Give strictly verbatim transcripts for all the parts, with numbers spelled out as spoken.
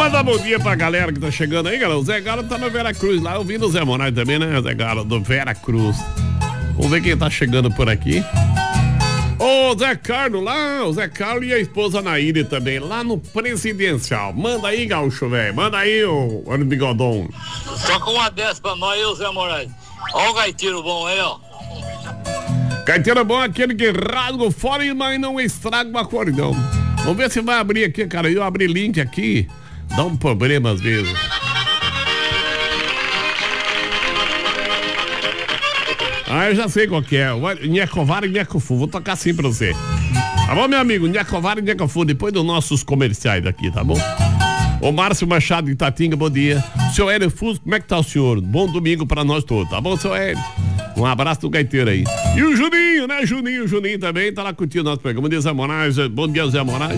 mandar bom dia pra galera que tá chegando aí, galera. O Zé Galo tá no Vera Cruz lá, ouvindo o Zé Moraes também, né, Zé Galo, do Vera Cruz. Vamos ver quem tá chegando por aqui. O Zé Carlos lá, o Zé Carlos e a esposa Naíre também, lá no Presidencial. Manda aí, gaúcho, velho. Manda aí, o Ano Bigodon. Toca uma dessa pra nós aí, o Zé Moraes. Ó o gaiteiro bom aí, ó. Gaiteiro bom é aquele que rasga o fora, mas não estraga o acordão. Vamos ver se vai abrir aqui, cara. Eu abri link aqui, dá um problema às vezes. Ah, eu já sei qual que é. Nhecovar e Nhecofu. Vou tocar assim pra você. Tá bom, meu amigo? Nhecovar e Nhecofu. Depois dos nossos comerciais aqui, tá bom? Ô Márcio Machado de Itatinga, bom dia. Seu Hélio Fusco, como é que tá o senhor? Bom domingo pra nós todos, tá bom, seu Hélio? Um abraço do gaiteiro aí. E o Juninho, né? Juninho, Juninho também tá lá curtindo nosso programa. Bom dia, Zé Moraes. Bom dia, Zé Moraes.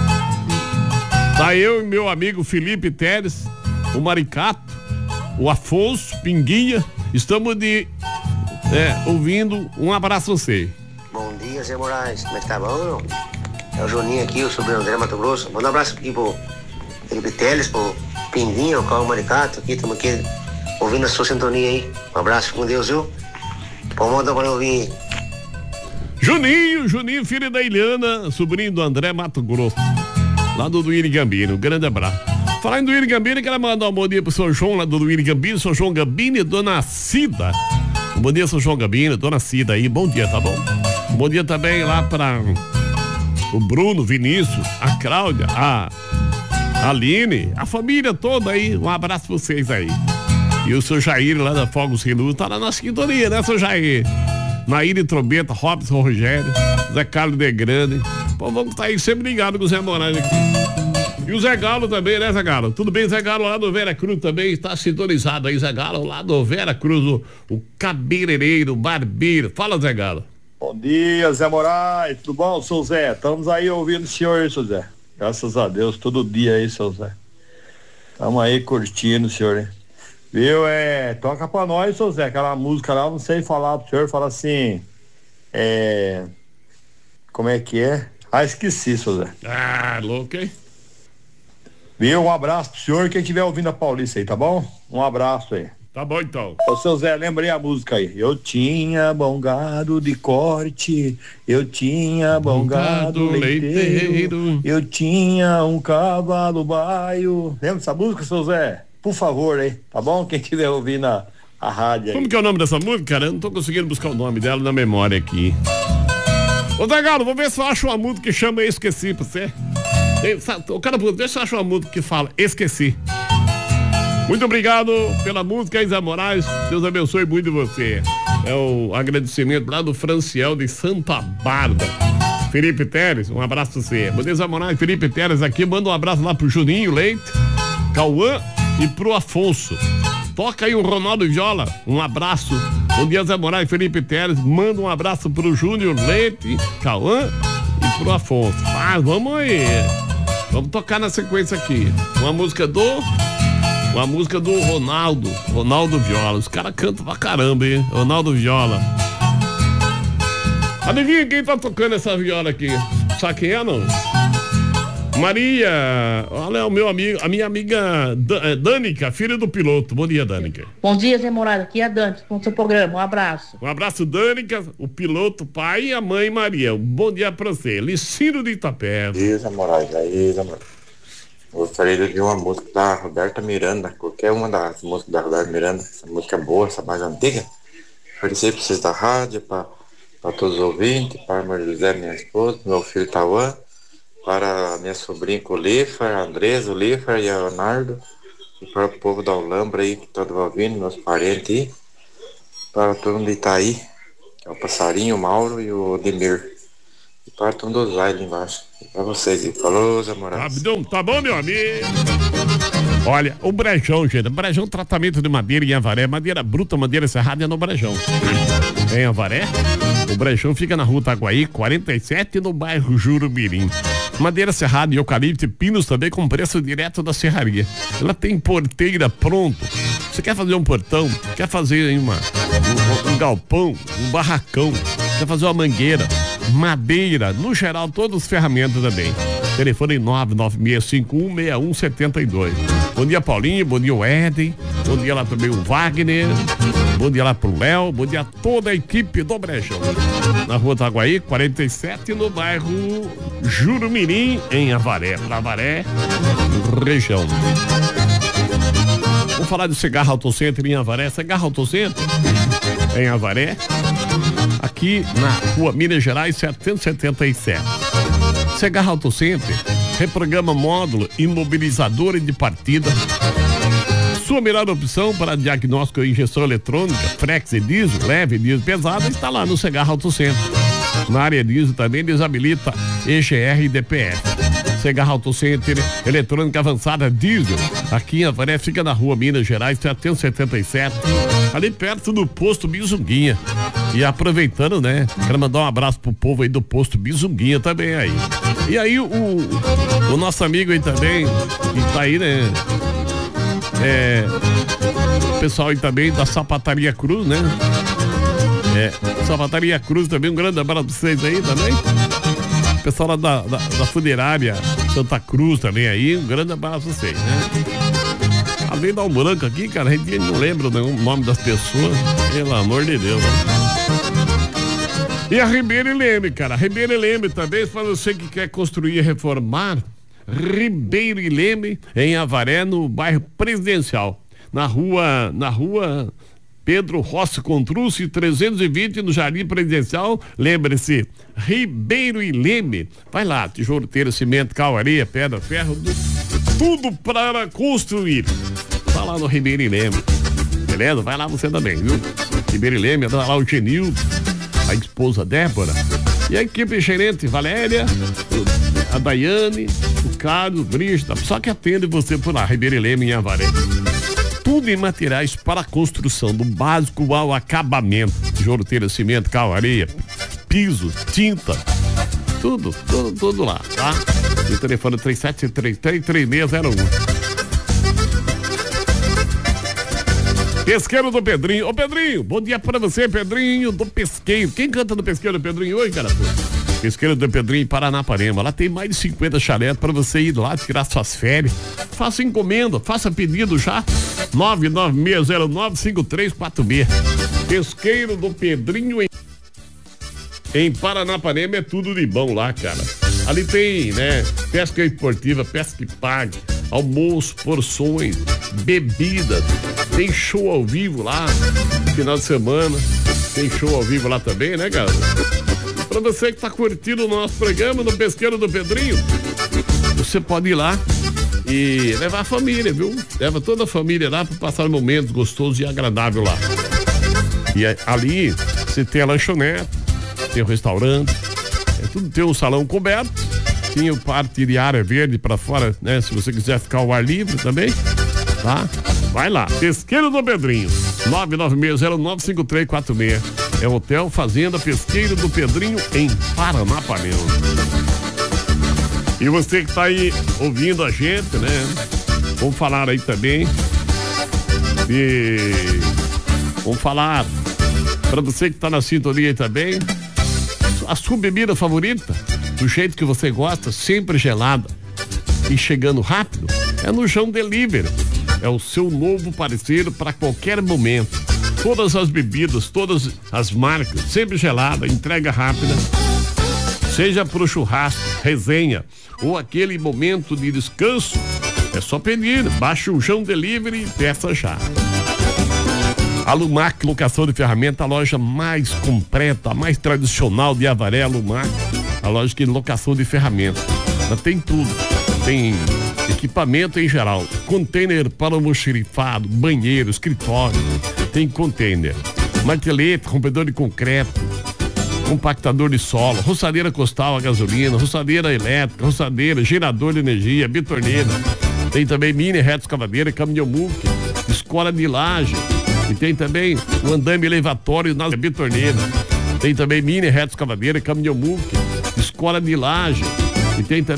Tá eu e meu amigo Felipe Teres, o Maricato, o Afonso, Pinguinha. Estamos de... É, ouvindo, um abraço a você. Bom dia, Zé Moraes, como é que tá bom, não? É o Juninho aqui, o sobrinho André Mato Grosso. Manda um abraço aqui pro Felipe Teles, pro Pinguinho, o Carlos Maricato, aqui, estamos aqui ouvindo a sua sintonia aí. Um abraço com Deus, viu? Pode mandar pra eu ouvir. Juninho, Juninho, filho da Iliana, sobrinho do André Mato Grosso, lá do Duíri Gambino, grande abraço. Falar em Duíri Gambino, quero mandar um bom dia pro São João, lá do Duíri Gambino, São João Gambino e Dona Cida. Bom dia, São João Gambino, Dona Cida aí, bom dia, tá bom? Bom dia também lá para o Bruno, Vinícius, a Cláudia, a Aline, a família toda aí, um abraço pra vocês aí. E o seu Jair lá da Fogos Sem Luz, tá lá na sintonia, né, seu Jair? Naíra Trombeta, Robson Rogério, Zé Carlos de Grande. Pô, vamos estar aí sempre ligado com o Zé Moraes aqui. E o Zé Galo também, né, Zé Galo? Tudo bem, Zé Galo lá do Vera Cruz também está sintonizado aí, Zé Galo lá do Vera Cruz, o, o cabeleireiro, barbeiro. Fala, Zé Galo. Bom dia, Zé Moraes, tudo bom, seu Zé? Estamos aí ouvindo o senhor aí, seu Zé. Graças a Deus, todo dia aí, seu Zé. Estamos aí curtindo o senhor, hein? Viu, é, toca pra nós, seu Zé, aquela música lá, não sei falar pro senhor, fala assim, é, como é que é? Ah, esqueci, seu Zé. Ah, louco, hein? Viu, um abraço pro senhor, quem estiver ouvindo a Paulista aí, tá bom? Um abraço aí. Tá bom, então. Ô, seu Zé, lembrei a música aí. Eu tinha bom gado de corte, eu tinha bom gado leiteiro, leiteiro, eu tinha um cavalo baio. Lembra dessa música, seu Zé? Por favor, aí, tá bom? Quem estiver ouvindo a, a rádio aí. Como que é o nome dessa música, cara? Eu não tô conseguindo buscar o nome dela na memória aqui. Ô, Zé Galo, vou ver se eu acho uma música que chama Esqueci pra você. O cara, deixa eu achar uma música que fala Esqueci. Muito obrigado pela música, Zé Moraes. Deus abençoe muito você. É o agradecimento lá do Franciel de Santa Bárbara. Felipe Teres, um abraço pra você. Bom dia, Zé Moraes. Felipe Teres aqui. Manda um abraço lá pro Juninho Leite, Cauã e pro Afonso. Toca aí o Ronaldo Viola. Um abraço. Bom dia, Zé Moraes. Felipe Teres. Manda um abraço pro Júnior Leite, Cauã e pro Afonso. Ah, vamos aí. Vamos tocar na sequência aqui. Uma música do... Uma música do Ronaldo. Ronaldo Viola. Os caras cantam pra caramba, hein? Ronaldo Viola. Adivinha quem tá tocando essa viola aqui? Sabe quem é, não? Maria. Olha, o meu amigo, a minha amiga Dânica, filha do piloto. Bom dia, Dânica. Bom dia, Zé Moraes. Aqui é a Dânica com o seu programa. Um abraço. Um abraço, Dânica, o piloto, pai e a mãe Maria. Um bom dia pra você. Licínio de Itapé. Bom dia, Zé Moraes. Aí, Zé Moraes. Gostaria de ouvir uma música da Roberta Miranda, qualquer uma das músicas da Roberta Miranda, essa música boa, essa mais antiga. Oferecer para vocês da rádio, para todos os ouvintes, para a Maria José, minha esposa, meu filho Tauã, para minha sobrinha Colifa, a Andresa, o Lifa e a Leonardo, e para o povo da Olambra aí, que todos ouvindo, meus parentes aí, para todo mundo de Itaí, que é o Passarinho, o Mauro e o Demir. E para todo mundo usar ali embaixo. Pra vocês aí. Falou, Zé Moraes. Tá, tá bom, meu amigo? Olha, o Brejão, gente. Brejão, tratamento de madeira em Avaré. Madeira bruta, madeira serrada é no Brejão. Em Avaré, o Brejão fica na rua Itaguaí, quarenta e sete, no bairro Jurumirim. Madeira serrada e eucalipto e pinos também com preço direto da serraria. Ela tem porteira pronto. Você quer fazer um portão? Quer fazer uma, um, um galpão? Um barracão? Quer fazer uma mangueira? Madeira, no geral, todas as ferramentas também. Telefone nove nove seis cinco um seis um sete dois. Bom dia, Paulinho. Bom dia, o Éden. Bom dia lá também o Wagner. Bom dia lá pro Léo. Bom dia a toda a equipe do Brejão. Na rua Taguaí, quarenta e sete, no bairro Jurumirim, em Avaré. Pra Avaré, região. Vamos falar de Cigarro Auto Center em Avaré. Cigarro Auto Center em Avaré. Aqui na rua Minas Gerais, setecentos e setenta e sete. Cigarro Auto Center reprograma módulo imobilizador e de partida. Sua melhor opção para diagnóstico e injeção eletrônica, Frex e diesel, leve e diesel pesada, está lá no Cigarro Auto Center. Na área diesel também desabilita E G R e D P F. Cigarro Auto Center, eletrônica avançada diesel. Aqui em Avaré, fica na rua Minas Gerais, setecentos e setenta e sete, ali perto do posto Bizunguinha. E aproveitando, né, quero mandar um abraço pro povo aí do posto Bizunguinha também aí. E aí o, o nosso amigo aí também, que tá aí, né, é, o pessoal aí também da Sapataria Cruz, né? É, Sapataria Cruz também, um grande abraço pra vocês aí também. O pessoal lá da, da, da funerária Santa Cruz também aí, um grande abraço pra vocês, né? Além da um branco aqui, cara, a gente não lembra o nome das pessoas, pelo amor de Deus. E a Ribeiro e Leme, cara, Ribeiro e Leme também, para você que quer construir e reformar, Ribeiro e Leme, em Avaré, no bairro Presidencial, na rua, na rua Pedro Rossi Contrucci, trezentos e vinte, no Jardim Presidencial. Lembre-se, Ribeiro e Leme. Vai lá, tijolo, telha, cimento, cal, areia, pedra, ferro, tudo para construir. Vai lá no Ribeiro e Leme. Beleza? Vai lá você também, viu? Ribeiro e Leme, vai lá o Genil, a esposa Débora. E a equipe gerente Valéria, a Daiane, o Carlos, o Brígida, só que atende você por lá, Ribeiro e Leme, em Avaré. Tudo em materiais para a construção, do básico ao acabamento. Tijolo, telha, cimento, cal, areia, piso, tinta, tudo, tudo, tudo lá, tá? E o telefone três sete três três, três seis zero um. Pesqueiro do Pedrinho. Ô, Pedrinho, bom dia pra você, Pedrinho do Pesqueiro. Quem canta no Pesqueiro do Pedrinho hoje, cara? Pesqueiro do Pedrinho em Paranapanema. Lá tem mais de cinquenta chalés pra você ir lá tirar suas férias. Faça encomenda, faça pedido já. nove nove seis zero nove cinco três quatro seis. Pesqueiro do Pedrinho em, em Paranapanema, é tudo de bom lá, cara. Ali tem, né, pesca esportiva, pesca que pague, almoço, porções, bebidas, tem show ao vivo lá, final de semana, tem show ao vivo lá também, né, cara? Pra você que tá curtindo o nosso programa do Pesqueiro do Pedrinho, você pode ir lá e levar a família, viu? Leva toda a família lá para passar momentos gostosos e agradáveis lá. E ali você tem a lanchonete, tem o restaurante, é tudo, tem um salão coberto, tem o parte de área verde para fora, né? Se você quiser ficar ao ar livre também, tá? Vai lá, Pesqueiro do Pedrinho, nove nove seis zero nove cinco três quatro seis. É Hotel Fazenda Pesqueiro do Pedrinho em Paranapanema. E você que tá aí ouvindo a gente, né? Vamos falar aí também e vamos falar para você que tá na sintonia aí também, a sua bebida favorita, do jeito que você gosta, sempre gelada e chegando rápido, é no João Delivery. É o seu novo parceiro para qualquer momento. Todas as bebidas, todas as marcas, sempre gelada, entrega rápida. Seja pro churrasco, resenha ou aquele momento de descanso, é só pedir. Baixe o João Delivery e peça já. A Lumac Locação de Ferramenta, a loja mais completa, a mais tradicional de Avaré, a Lumac, a loja de locação de ferramentas. Ela tem tudo, tem equipamento em geral, container para almoxarifado, banheiro, escritório, tem container, martelete, rompedor de concreto, compactador de solo, roçadeira costal a gasolina, roçadeira elétrica, roçadeira, gerador de energia, bitorneira, tem também mini reto escavadeira, caminhão muque, escola de laje, e tem também o andame elevatório na bitorneira, tem também mini reto escavadeira, caminhão muque, escola de laje, e tem também